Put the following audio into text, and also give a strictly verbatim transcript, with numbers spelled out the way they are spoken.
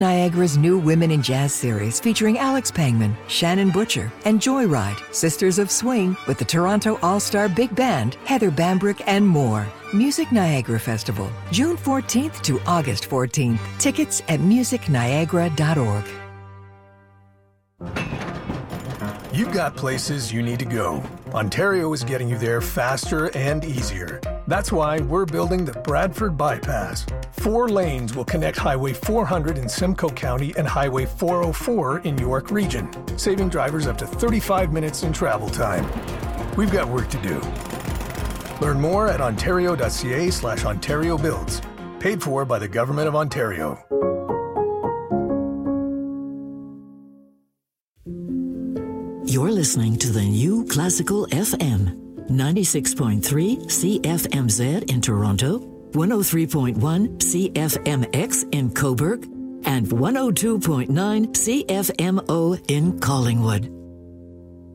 Niagara's new Women in Jazz series featuring Alex Pangman, Shannon Butcher, and Joyride, Sisters of Swing, with the Toronto All-Star Big Band, Heather Bambrick, and more. Music Niagara Festival, June fourteenth to August fourteenth. Tickets at music niagara dot org. You've got places you need to go. Ontario is getting you there faster and easier. That's why we're building the Bradford Bypass. Four lanes will connect Highway four hundred in Simcoe County and Highway four oh four in York Region, saving drivers up to thirty-five minutes in travel time. We've got work to do. Learn more at ontario.ca slash Ontario Builds. Paid for by the Government of Ontario. You're listening to the New Classical F M, ninety-six point three C F M Z in Toronto, one oh three point one C F M X in Cobourg, and one oh two point nine C F M O in Collingwood.